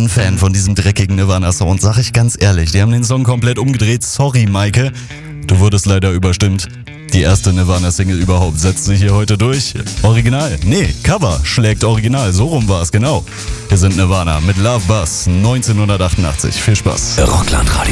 Fan von diesem dreckigen Nirvana-Sound, sag ich ganz ehrlich. Die haben den Song komplett umgedreht. Sorry, Maike. Du wurdest leider überstimmt. Die erste Nirvana-Single überhaupt setzt sich hier heute durch. Original. Nee, Cover schlägt Original. So rum war es, genau. Wir sind Nirvana mit Love Buzz 1988. Viel Spaß. Rockland Radio.